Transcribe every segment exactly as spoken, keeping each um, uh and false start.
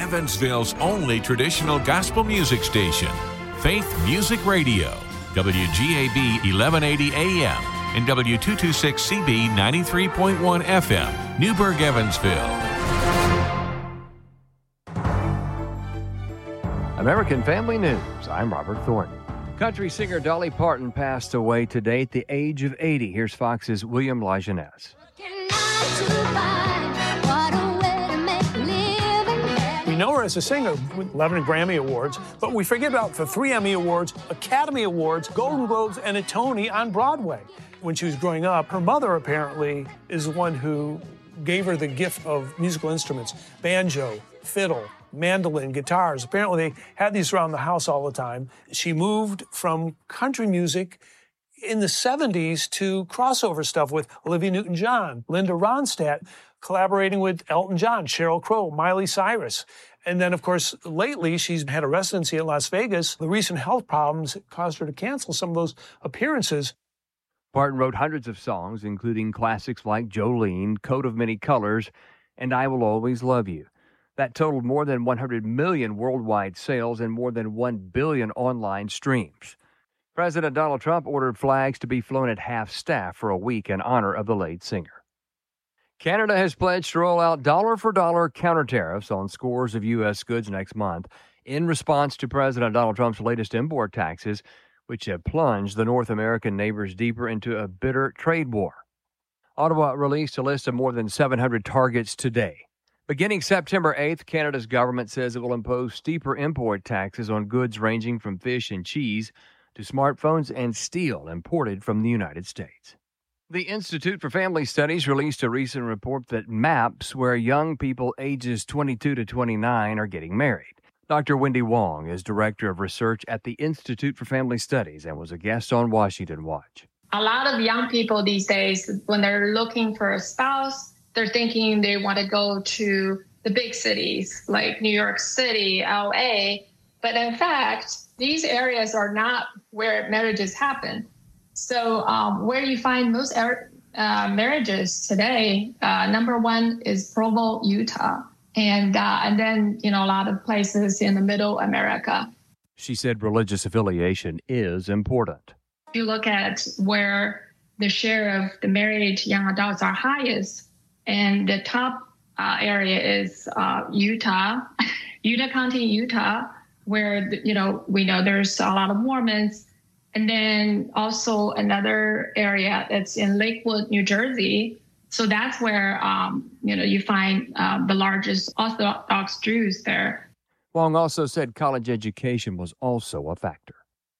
Evansville's only traditional gospel music station, Faith Music Radio, W G A B eleven eighty A M and W two twenty-six C B ninety-three point one F M, Newburgh, Evansville. American Family News, I'm Robert Thornton. Country singer Dolly Parton passed away today at the age of eighty. Here's Fox's William Lajeunesse. We know her as a singer with eleven Grammy Awards, but we forget about the three Emmy Awards, Academy Awards, Golden Globes, and a Tony on Broadway. When she was growing up, her mother apparently is the one who gave her the gift of musical instruments, banjo, fiddle, mandolin, guitars. Apparently they had these around the house all the time. She moved from country music in the seventies to crossover stuff with Olivia Newton-John, Linda Ronstadt, collaborating with Elton John, Sheryl Crow, Miley Cyrus. And then, of course, lately she's had a residency in Las Vegas. The recent health problems caused her to cancel some of those appearances. Parton wrote hundreds of songs, including classics like Jolene, Coat of Many Colors, and I Will Always Love You. That totaled more than one hundred million worldwide sales and more than one billion online streams. President Donald Trump ordered flags to be flown at half-staff for a week in honor of the late singer. Canada has pledged to roll out dollar-for-dollar counter tariffs on scores of U S goods next month in response to President Donald Trump's latest import taxes, which have plunged the North American neighbors deeper into a bitter trade war. Ottawa released a list of more than seven hundred targets today. Beginning September eighth, Canada's government says it will impose steeper import taxes on goods ranging from fish and cheese to smartphones and steel imported from the United States. The Institute for Family Studies released a recent report that maps where young people ages twenty-two to twenty-nine are getting married. Doctor Wendy Wong is Director of Research at the Institute for Family Studies and was a guest on Washington Watch. A lot of young people these days, when they're looking for a spouse, they're thinking they want to go to the big cities like New York City, L A. But in fact, these areas are not where marriages happen. So um, where you find most er- uh, marriages today, uh, number one is Provo, Utah. And uh, and then, you know, a lot of places in the middle America. She said religious affiliation is important. If you look at where the share of the married young adults are highest, and the top uh, area is uh, Utah, Utah County, Utah, where, you know, we know there's a lot of Mormons. And then also another area that's in Lakewood, New Jersey. So that's where, um, you know, you find uh, the largest Orthodox Jews there. Wong also said college education was also a factor.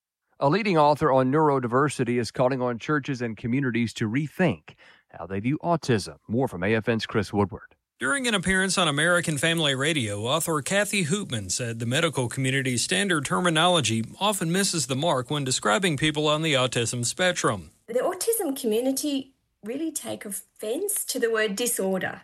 A leading author on neurodiversity is calling on churches and communities to rethink how they view autism. More from A F N's Chris Woodward. During an appearance on American Family Radio, author Kathy Hoopman said the medical community's standard terminology often misses the mark when describing people on the autism spectrum. The autism community really take offense to the word disorder,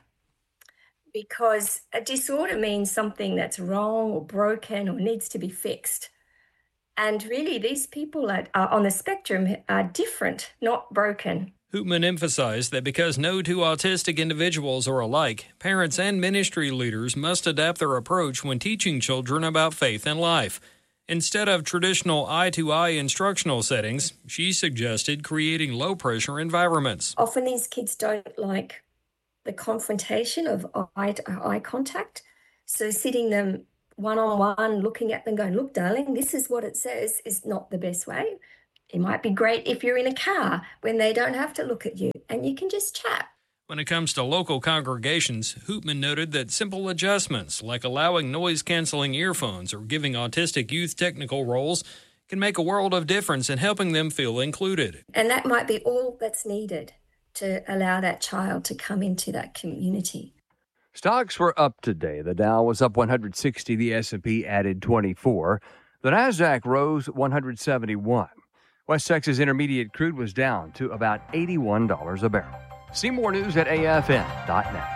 because a disorder means something that's wrong or broken or needs to be fixed. And really, these people are, are on the spectrum are different, not broken. Hoopman emphasized that because no two autistic individuals are alike, parents and ministry leaders must adapt their approach when teaching children about faith and life. Instead of traditional eye-to-eye instructional settings, she suggested creating low-pressure environments. Often these kids don't like the confrontation of eye-to-eye contact, so sitting them one-on-one, looking at them going, look, darling, this is what it says, is not the best way. It might be great if you're in a car when they don't have to look at you and you can just chat. When it comes to local congregations, Hoopman noted that simple adjustments, like allowing noise-canceling earphones or giving autistic youth technical roles, can make a world of difference in helping them feel included. And that might be all that's needed to allow that child to come into that community. Stocks were up today. The Dow was up one hundred sixty. The S and P added twenty-four. The Nasdaq rose one hundred seventy-one. West Texas Intermediate crude was down to about eighty-one dollars a barrel. See more news at A F N dot net.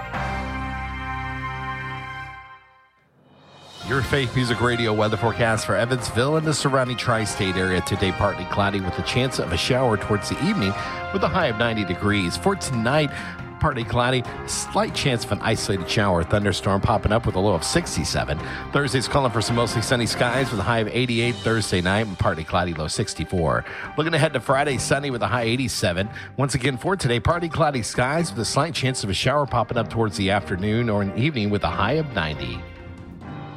Your Faith Music Radio weather forecast for Evansville and the surrounding tri-state area. Today, partly cloudy with a chance of a shower towards the evening with a high of ninety degrees. For tonight, partly cloudy, slight chance of an isolated shower or thunderstorm popping up with a low of sixty-seven. Thursday's calling for some mostly sunny skies with a high of eighty-eight. Thursday night and partly cloudy, low sixty-four. Looking ahead to Friday, sunny with a high eighty-seven. Once again for today, partly cloudy skies with a slight chance of a shower popping up towards the afternoon or an evening with a high of ninety.